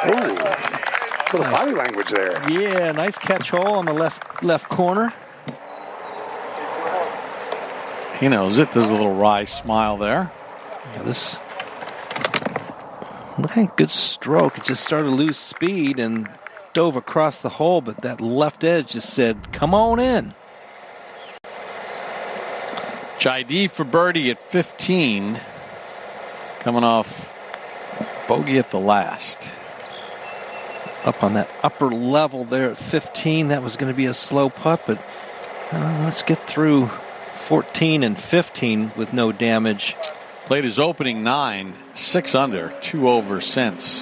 Little body language there. Yeah, nice catch hole on the left corner. He knows it. There's a little wry smile there. Yeah, this look like a good stroke. It just started to lose speed and dove across the hole, but that left edge just said, come on in. Jaideep for birdie at 15. Coming off bogey at the last. Up on that upper level there at 15. That was going to be a slow putt, but let's get through 14 and 15 with no damage. Played his opening 9, 6 under, 2 over since.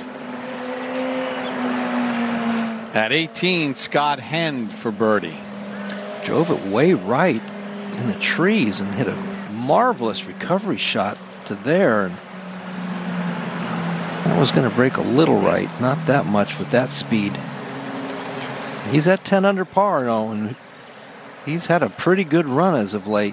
At 18, Scott Hend for birdie. Drove it way right in the trees and hit a marvelous recovery shot to there. And that was going to break a little right, not that much with that speed. He's at 10 under par now, and he's had a pretty good run as of late.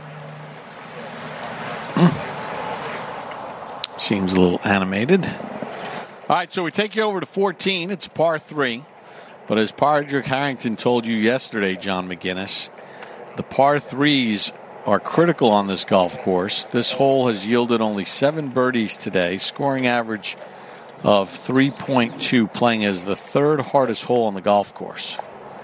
Seems a little animated. All right, so we take you over to 14. It's par 3. But as Padraig Harrington told you yesterday, John McGinnis, the par 3s are critical on this golf course. This hole has yielded only 7 birdies today, scoring average of 3.2, playing as the 3rd hardest hole on the golf course.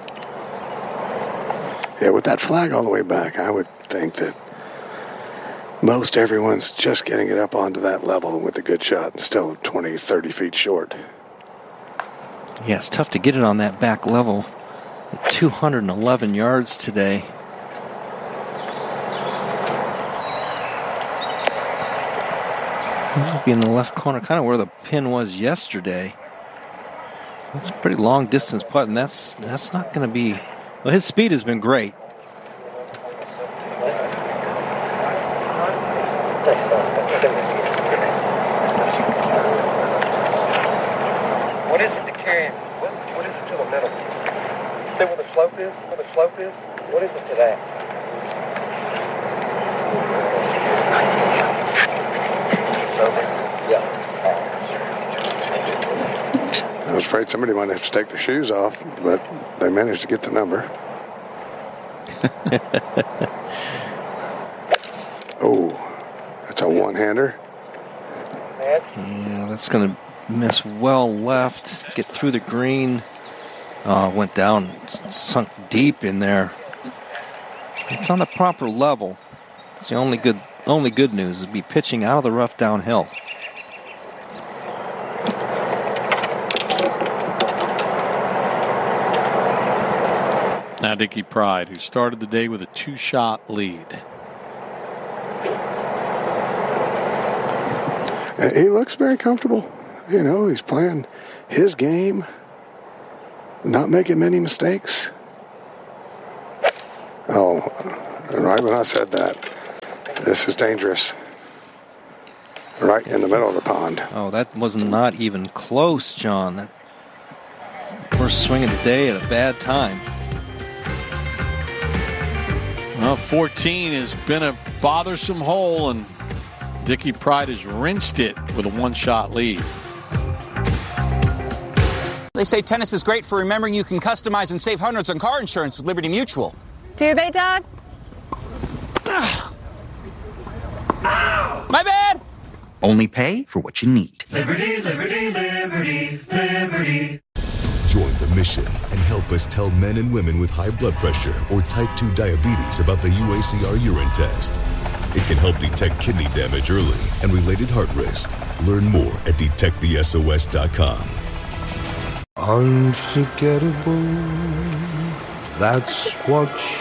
Yeah, with that flag all the way back, I would think that most everyone's just getting it up onto that level with a good shot and still 20, 30 feet short. Yeah, it's tough to get it on that back level. 211 yards today. That'll be in the left corner, kind of where the pin was yesterday. That's a pretty long distance putt, and that's not going to be... Well, his speed has been great. What is it to carry? What is it to the middle? See where the slope is? Where the slope is? What is it to that? Yeah. I was afraid somebody might have to take their shoes off, but they managed to get the number. Oh, that's a one-hander. Yeah, that's going to miss well left. Get through the green. Went down, sunk deep in there. It's on the proper level. It's the only good news is be pitching out of the rough downhill. Now Dickie Pride, who started the day with a 2-shot lead. He looks very comfortable. You know, he's playing his game, not making many mistakes. Oh, right when I said that, this is dangerous. Right in the middle of the pond. Oh, that was not even close, John. That first swing of the day at a bad time. Well, 14 has been a bothersome hole, and Dickie Pride has rinsed it with a 1-shot lead. They say tennis is great for remembering you can customize and save hundreds on car insurance with Liberty Mutual. Do they, Doug? My bad! Only pay for what you need. Liberty, liberty, liberty, liberty. Join the mission and help us tell men and women with high blood pressure or type 2 diabetes about the UACR urine test. It can help detect kidney damage early and related heart risk. Learn more at detectthesos.com. Unforgettable, that's what